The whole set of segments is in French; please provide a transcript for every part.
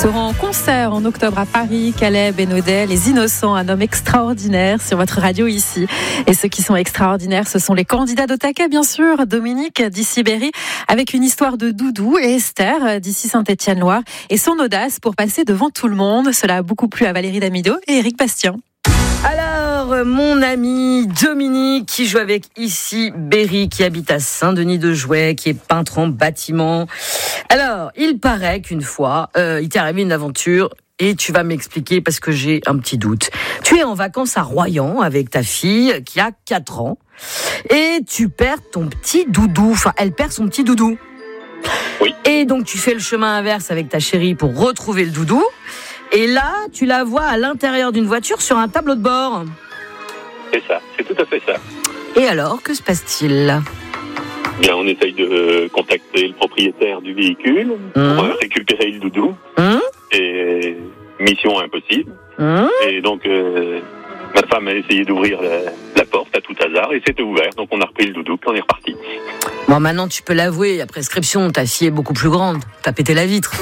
seront en concert en octobre à Paris. Caleb et Naudet, les Innocents, un homme extraordinaire sur votre radio ici. Et ceux qui sont extraordinaires, ce sont les candidats d'Otaka, bien sûr. Dominique d'ici Berry, avec une histoire de doudou, et Esther d'ici Saint-Étienne-Loire et son audace pour passer devant tout le monde. Cela a beaucoup plu à Valérie Damido et Éric Bastien. Alors, mon ami Dominique, qui joue avec ici Berry, qui habite à Saint-Denis-de-Jouet, qui est peintre en bâtiment. Alors, il paraît qu'une fois, il t'est arrivé une aventure, et tu vas m'expliquer parce que j'ai un petit doute. Tu es en vacances à Royan avec ta fille qui a 4 ans, et tu perds ton petit doudou. Enfin, elle perd son petit doudou. Oui. Et donc, tu fais le chemin inverse avec ta chérie pour retrouver le doudou. Et là, tu la vois à l'intérieur d'une voiture sur un tableau de bord. C'est ça, c'est tout à fait ça. Et alors, que se passe-t-il ? Bien, on essaye de contacter le propriétaire du véhicule pour récupérer le doudou. Et mission impossible. Et donc, ma femme a essayé d'ouvrir la porte à tout hasard et c'était ouvert. Donc, on a repris le doudou, on est reparti. Bon, maintenant, tu peux l'avouer, à prescription, ta fille est beaucoup plus grande. T'as pété la vitre.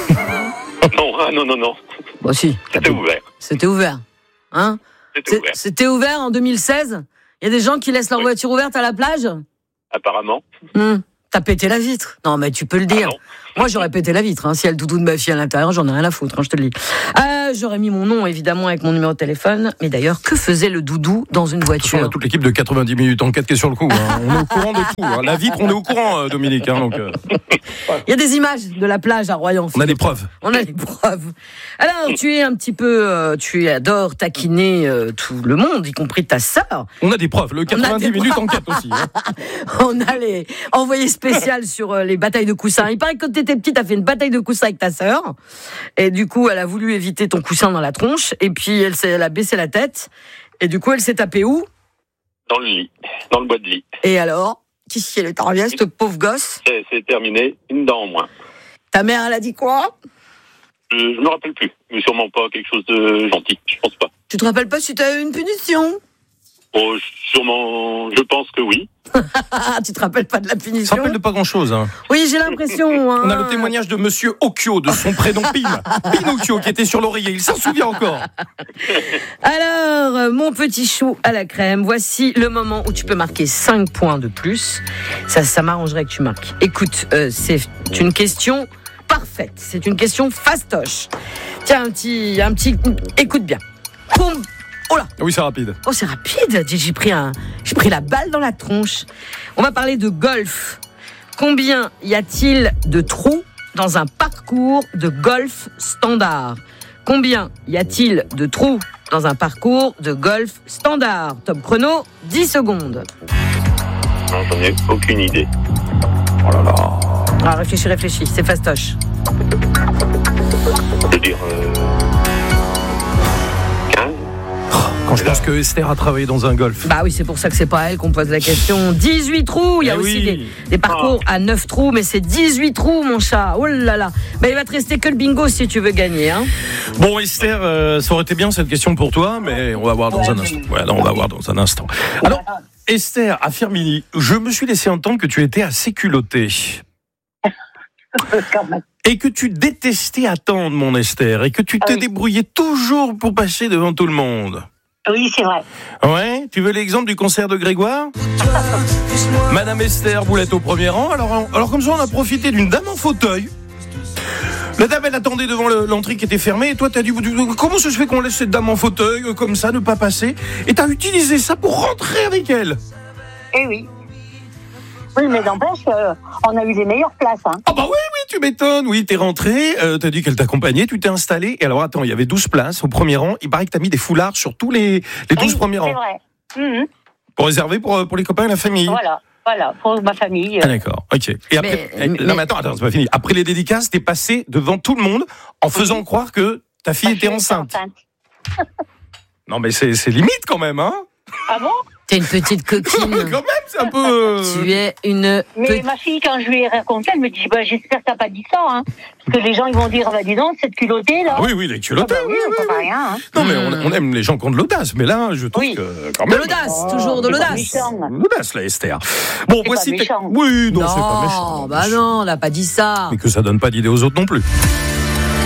Non. Bon, si. C'était ouvert. C'était ouvert. Hein ? C'était ouvert en 2016 ? Il y a des gens qui laissent leur voiture ouverte à la plage ? Apparemment. T'as pété la vitre ? Non, mais tu peux le dire. Moi, j'aurais pété la vitre. Si y a le doudou de ma fille à l'intérieur, j'en ai rien à foutre, je te le dis. J'aurais mis mon nom, évidemment, avec mon numéro de téléphone. Mais d'ailleurs, que faisait le doudou dans une voiture ? On a toute l'équipe de 90 minutes enquête qui est sur le coup. On est au courant de tout. La vitre, on est au courant, Dominique. Donc, il y a des images de la plage à Royan. On a des preuves. Alors, tu es un petit peu... tu adores taquiner tout le monde, y compris ta sœur. On a des preuves. Le 90 minutes enquête aussi. On a les envoyés spéciaux sur les batailles de coussins. Il paraît que quand t'étais petite, t'as fait une bataille de coussins avec ta sœur. Et du coup, elle a voulu éviter ton coussin dans la tronche. Et puis, elle a baissé la tête. Et du coup, elle s'est tapée où ? Dans le lit. Dans le bois de lit. Et alors ? Qu'est-ce qu'elle est arrivée, cette pauvre gosse ? C'est terminé. Une dent en moins. Ta mère, elle a dit quoi ? Je me rappelle plus. Mais sûrement pas quelque chose de gentil. Je pense pas. Tu te rappelles pas si t'as eu une punition ? Oh, sûrement, je pense que oui. Tu te rappelles pas de la punition ? Ça rappelle de pas grand-chose. Oui, j'ai l'impression. On a le témoignage de Monsieur Occhio, de son prénom Pinocchio, qui était sur l'oreiller. Il s'en souvient encore. Alors, mon petit chou à la crème, voici le moment où tu peux marquer 5 points de plus. Ça m'arrangerait que tu marques. Écoute, c'est une question parfaite. C'est une question fastoche. Tiens, un petit... Écoute bien. Oh là. Oui, c'est rapide. Oh, c'est rapide. J'ai pris la balle dans la tronche. On va parler de golf. Combien y a-t-il de trous dans un parcours de golf standard ? Combien y a-t-il de trous dans un parcours de golf standard ? Top chrono, 10 secondes. Non, j'en ai aucune idée. Oh là là. Ah, réfléchis, c'est fastoche. Je veux dire... 15 ? Quand je pense que Esther a travaillé dans un golf. Bah oui, c'est pour ça que c'est pas à elle qu'on pose la question. 18 trous, il y a aussi des parcours à 9 trous, mais c'est 18 trous, mon chat. Oh là là. Bah, il va te rester que le bingo si tu veux gagner. Hein. Bon, Esther, ça aurait été bien cette question pour toi, mais on va voir dans un instant. On va voir dans un instant. Alors, Esther, à Firminy, je me suis laissé entendre que tu étais assez culottée. Et que tu détestais attendre, mon Esther, et que tu te débrouillais toujours pour passer devant tout le monde. Oui, c'est vrai. Ouais, tu veux l'exemple du concert de Grégoire ? Madame Esther voulait être au premier rang, alors comme ça on a profité d'une dame en fauteuil. La dame elle attendait devant l'entrée qui était fermée, et toi t'as dit comment ça se fait qu'on laisse cette dame en fauteuil comme ça, ne pas passer ? Et t'as utilisé ça pour rentrer avec elle. Eh oui. Oui, mais n'empêche, on a eu les meilleures places. Hein. Ah bah oui, tu m'étonnes. Oui, t'es rentré, t'as dit qu'elle t'accompagnait, tu t'es installé. Et alors, attends, il y avait 12 places au premier rang. Il paraît que t'as mis des foulards sur tous les 12 premiers rangs. C'est vrai. Pour réserver pour les copains et la famille. Voilà, pour ma famille. Ah d'accord, ok. Et après, mais attends, c'est pas fini. Après les dédicaces, t'es passé devant tout le monde en faisant croire que ta fille était enceinte. Non mais c'est limite quand même, hein. Ah bon ? T'es une petite coquine. Quand même, c'est un peu... Tu es une... Mais ma fille, quand je lui ai raconté, elle me dit, j'espère que t'as pas dit ça, hein. Parce que les gens, ils vont dire, dis donc, cette culottée, là. Oui, les culottés. Oui, on pas rien, hein. Non, mais on aime les gens qui ont de l'audace. Mais là, je trouve que... Quand même, de l'audace, toujours de l'audace. L'audace, là, Esther. Bon, voici... Pas méchant. Oui, non, c'est pas méchant. Bah non, on n'a pas dit ça. Mais que ça donne pas d'idée aux autres non plus.